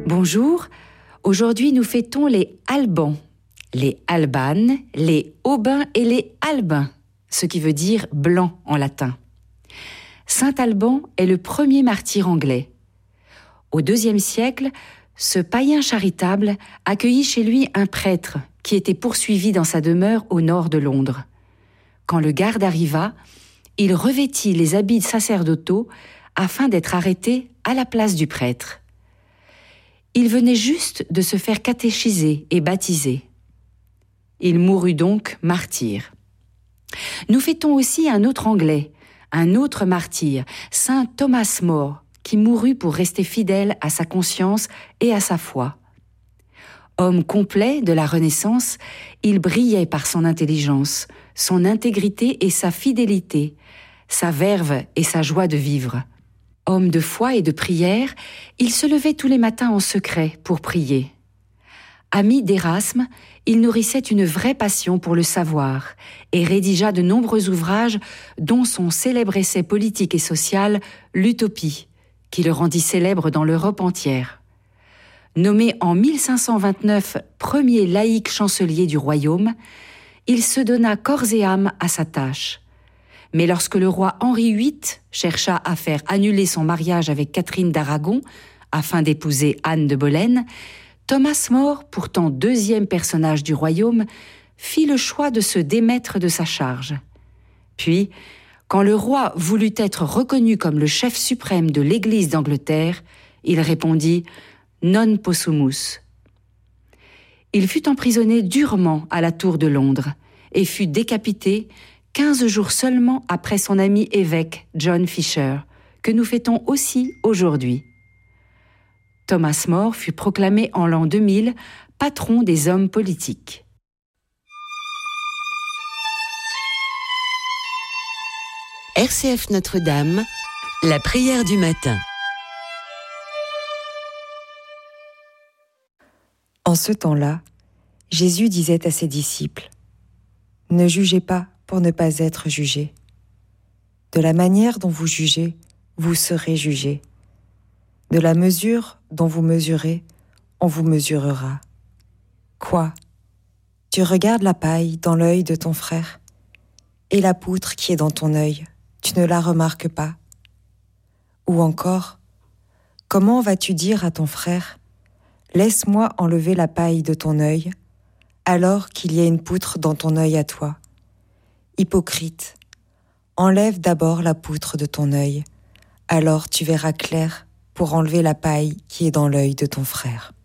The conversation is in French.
Bonjour, aujourd'hui nous fêtons les Albans, les Albanes, les Aubins et les Albins, ce qui veut dire blanc en latin. Saint Alban est le premier martyr anglais. Au IIe siècle, ce païen charitable accueillit chez lui un prêtre qui était poursuivi dans sa demeure au nord de Londres. Quand le garde arriva, il revêtit les habits sacerdotaux afin d'être arrêté à la place du prêtre. Il venait juste de se faire catéchiser et baptiser. Il mourut donc martyr. Nous fêtons aussi un autre Anglais, un autre martyr, saint Thomas More, qui mourut pour rester fidèle à sa conscience et à sa foi. Homme complet de la Renaissance, il brillait par son intelligence, son intégrité et sa fidélité, sa verve et sa joie de vivre. Homme de foi et de prière, il se levait tous les matins en secret pour prier. Ami d'Érasme, il nourrissait une vraie passion pour le savoir et rédigea de nombreux ouvrages dont son célèbre essai politique et social, l'Utopie, qui le rendit célèbre dans l'Europe entière. Nommé en 1529 premier laïc chancelier du royaume, il se donna corps et âme à sa tâche. Mais lorsque le roi Henri VIII chercha à faire annuler son mariage avec Catherine d'Aragon afin d'épouser Anne de Boleyn, Thomas More, pourtant deuxième personnage du royaume, fit le choix de se démettre de sa charge. Puis, quand le roi voulut être reconnu comme le chef suprême de l'Église d'Angleterre, il répondit « Non possumus ». Il fut emprisonné durement à la Tour de Londres et fut décapité 15 jours seulement après son ami évêque John Fisher, que nous fêtons aussi aujourd'hui. Thomas More fut proclamé en l'an 2000 patron des hommes politiques. RCF Notre-Dame, la prière du matin. En ce temps-là, Jésus disait à ses disciples : « Ne jugez pas pour ne pas être jugés. De la manière dont vous jugez, vous serez jugés. De la mesure dont vous mesurez, on vous mesurera. Quoi ? Tu regardes la paille dans l'œil de ton frère, et la poutre qui est dans ton œil, tu ne la remarques pas ? Ou encore, comment vas-tu dire à ton frère : laisse-moi enlever la paille de ton œil, alors qu'il y a une poutre dans ton œil à toi ? Hypocrite, enlève d'abord la poutre de ton œil, alors tu verras clair pour enlever la paille qui est dans l'œil de ton frère.